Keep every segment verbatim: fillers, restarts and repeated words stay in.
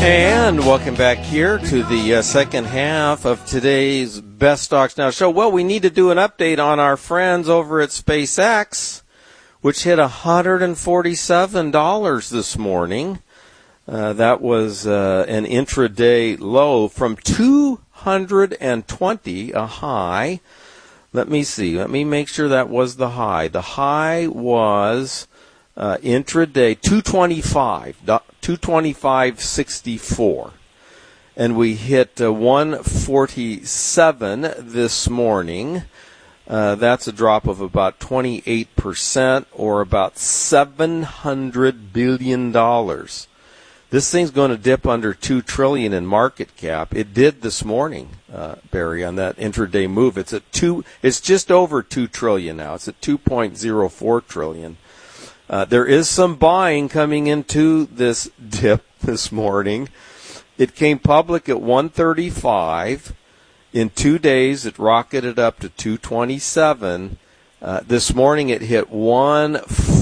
And welcome back here to the uh, second half of today's Best Stocks Now show. Well, we need to do an update on our friends over at SpaceX, which hit one hundred forty-seven dollars this morning. Uh, that was uh, an intraday low from two hundred twenty, a high. Let me see. Let me make sure that was the high. The high was uh, intraday two twenty-five, two twenty-five sixty-four. And we hit uh, one forty-seven this morning. Uh, that's a drop of about twenty-eight percent, or about seven hundred billion dollars. This thing's going to dip under two trillion dollars in market cap. It did this morning, uh, Barry, on that intraday move. It's at two. It's just over two trillion dollars now. It's at two point zero four trillion dollars. Uh, there is some buying coming into this dip this morning. It came public at one thirty-five. In two days, it rocketed up to two twenty-seven. Uh, this morning, it hit one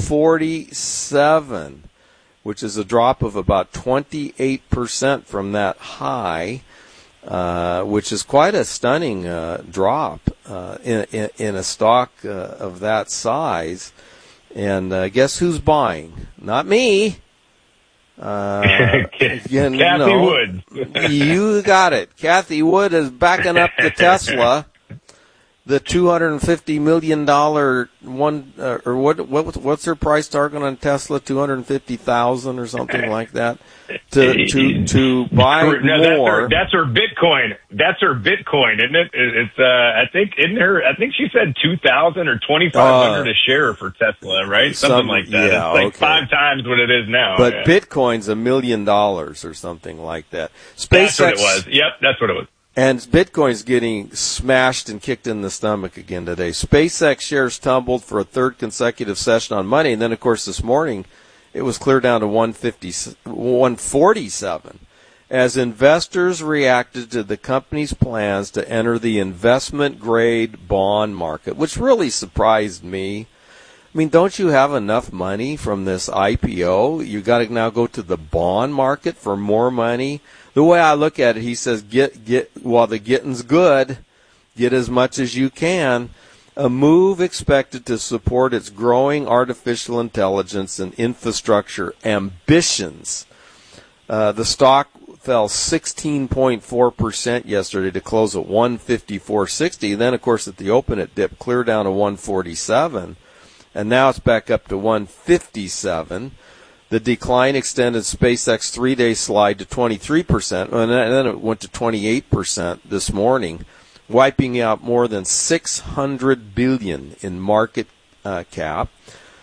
forty-seven, which is a drop of about twenty-eight percent from that high, uh, which is quite a stunning uh, drop uh, in, in, in a stock uh, of that size. And uh, guess who's buying? Not me. Uh, you Kathy know, Wood. You got it. Kathy Wood is backing up the Tesla, the two hundred fifty million dollars one, uh, or what, what? What's her price target on Tesla? Two hundred fifty thousand or something like that. To to to buy no, more. That's her, that's her Bitcoin. That's her Bitcoin, isn't it? It's uh, I think in her. I think she said two thousand or twenty five hundred uh, a share for Tesla, right? Something some, like that. Yeah, it's like okay. five times what it is now. But yeah. Bitcoin's a million dollars or something like that. SpaceX, that's what it was. Yep, that's what it was. And Bitcoin's getting smashed and kicked in the stomach again today. SpaceX shares tumbled for a third consecutive session on Monday, and then, of course, this morning it was clear down to one fifty, one forty-seven as investors reacted to the company's plans to enter the investment-grade bond market, which really surprised me. I mean, don't you have enough money from this I P O? You got to now go to the bond market for more money. The way I look at it, he says, get, get, while the getting's good, get as much as you can. A move expected to support its growing artificial intelligence and infrastructure ambitions. Uh, the stock fell sixteen point four percent yesterday to close at one fifty-four sixty. Then, of course, at the open, it dipped clear down to one forty-seven. And now it's back up to one fifty-seven. The decline extended SpaceX three-day slide to twenty-three percent, and then it went to twenty-eight percent this morning, wiping out more than six hundred billion dollars in market uh, cap.